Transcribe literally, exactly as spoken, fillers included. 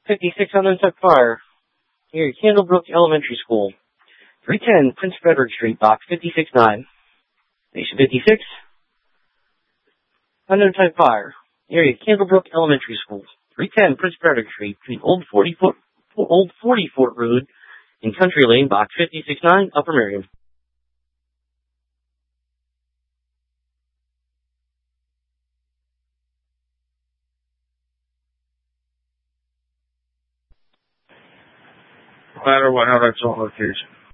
fifty-six on Untuck Fire, near Candlebrook Elementary School. three ten Prince Frederick Street, Box fifty-six nine. Station fifty-six, Untuck Fire, area Candlebrook Elementary School. three ten Prince Frederick Street, between Old forty Fort, Old forty Fort Road and Country Lane, Box fifty-six nine, Upper Merion. Ladder one, how that's on location.